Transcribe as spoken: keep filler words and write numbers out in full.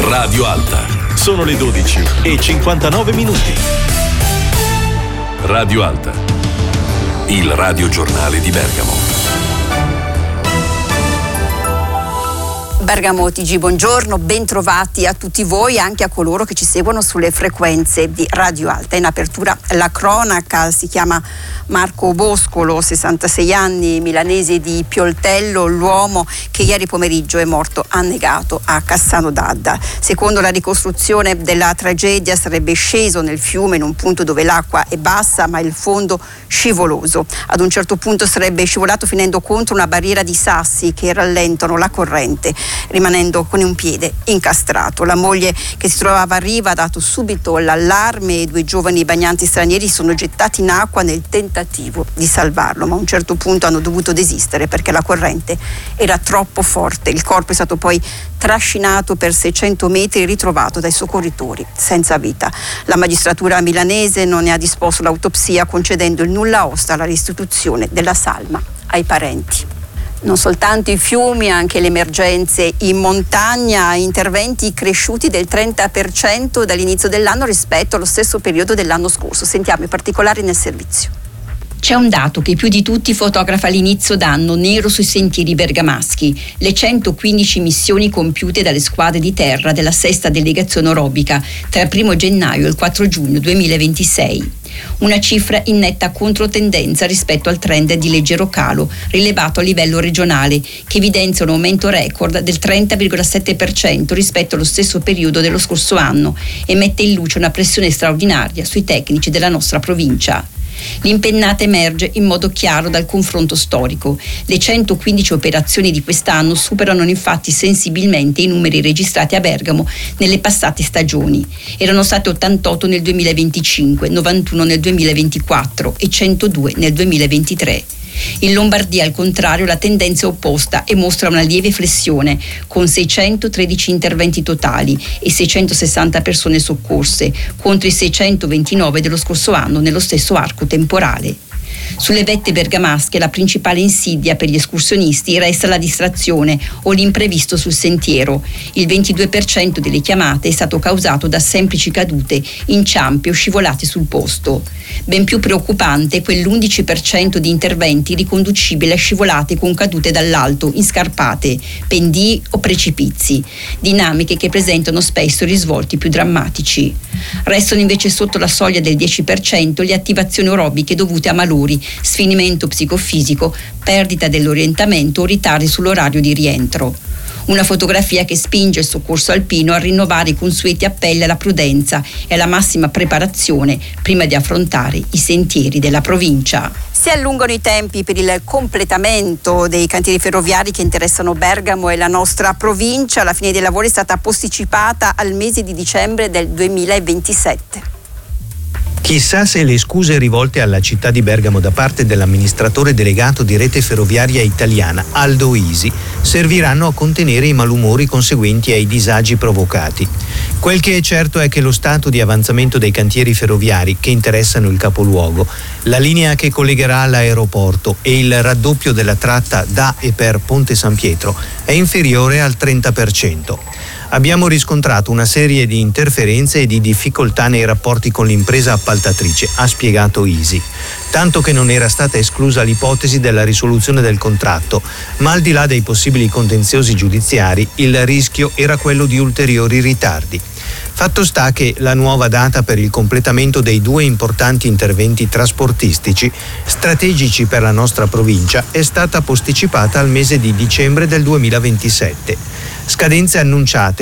Radio Alta. Sono le dodici e cinquantanove minuti. Radio Alta. Il radiogiornale di Bergamo. Bergamo T G, buongiorno, bentrovati a tutti voi, anche a coloro che ci seguono sulle frequenze di Radio Alta. In apertura la cronaca, si chiama Marco Boscolo, sessantasei anni, milanese di Pioltello, l'uomo che ieri pomeriggio è morto annegato a Cassano d'Adda. Secondo la ricostruzione della tragedia sarebbe sceso nel fiume in un punto dove l'acqua è bassa ma il fondo scivoloso. Ad un certo punto sarebbe scivolato finendo contro una barriera di sassi che rallentano la corrente, rimanendo con un piede incastrato. La moglie che si trovava a riva ha dato subito l'allarme e i due giovani bagnanti stranieri sono gettati in acqua nel tentativo di salvarlo, ma a un certo punto hanno dovuto desistere perché la corrente era troppo forte. Il corpo è stato poi trascinato per seicento metri e ritrovato dai soccorritori senza vita. La magistratura milanese non ne ha disposto l'autopsia, concedendo il nulla osta alla restituzione della salma ai parenti. Non soltanto i fiumi, anche le emergenze in montagna, interventi cresciuti del trenta per cento dall'inizio dell'anno rispetto allo stesso periodo dell'anno scorso. Sentiamo i particolari nel servizio. C'è un dato che più di tutti fotografa l'inizio d'anno nero sui sentieri bergamaschi: le centoquindici missioni compiute dalle squadre di terra della sesta delegazione orobica tra il primo gennaio e il quattro giugno duemilaventisei. Una cifra in netta controtendenza rispetto al trend di leggero calo rilevato a livello regionale, che evidenzia un aumento record del trenta virgola sette per cento rispetto allo stesso periodo dello scorso anno e mette in luce una pressione straordinaria sui tecnici della nostra provincia. L'impennata emerge in modo chiaro dal confronto storico. Le centoquindici operazioni di quest'anno superano infatti sensibilmente i numeri registrati a Bergamo nelle passate stagioni. Erano state ottantotto nel duemilaventicinque, novantuno nel duemilaventiquattro e centodue nel duemilaventitré. In Lombardia, al contrario, la tendenza è opposta e mostra una lieve flessione, con seicentotredici interventi totali e seicentosessanta persone soccorse, contro i seicentoventinove dello scorso anno nello stesso arco temporale. Sulle vette bergamasche la principale insidia per gli escursionisti resta la distrazione o l'imprevisto sul sentiero. Il ventidue per cento delle chiamate è stato causato da semplici cadute, inciampi o scivolate sul posto. Ben più preoccupante è quell'undici per cento di interventi riconducibili a scivolate con cadute dall'alto, in scarpate, pendii o precipizi, dinamiche che presentano spesso risvolti più drammatici. Restano invece sotto la soglia del dieci per cento le attivazioni aerobiche dovute a malori, sfinimento psicofisico, perdita dell'orientamento o ritardi sull'orario di rientro. Una fotografia che spinge il soccorso alpino a rinnovare i consueti appelli alla prudenza e alla massima preparazione prima di affrontare i sentieri della provincia. Si allungano i tempi per il completamento dei cantieri ferroviari che interessano Bergamo e la nostra provincia. La fine dei lavori è stata posticipata al mese di dicembre del duemilaventisette. Chissà se le scuse rivolte alla città di Bergamo da parte dell'amministratore delegato di Rete Ferroviaria Italiana, Aldo Isi, serviranno a contenere i malumori conseguenti ai disagi provocati. Quel che è certo è che lo stato di avanzamento dei cantieri ferroviari che interessano il capoluogo, la linea che collegherà l'aeroporto e il raddoppio della tratta da e per Ponte San Pietro è inferiore al trenta per cento. Abbiamo riscontrato una serie di interferenze e di difficoltà nei rapporti con l'impresa appaltatrice, ha spiegato Isi. Tanto che non era stata esclusa l'ipotesi della risoluzione del contratto, ma al di là dei possibili contenziosi giudiziari, il rischio era quello di ulteriori ritardi. Fatto sta che la nuova data per il completamento dei due importanti interventi trasportistici strategici per la nostra provincia è stata posticipata al mese di dicembre del duemilaventisette. Scadenze annunciate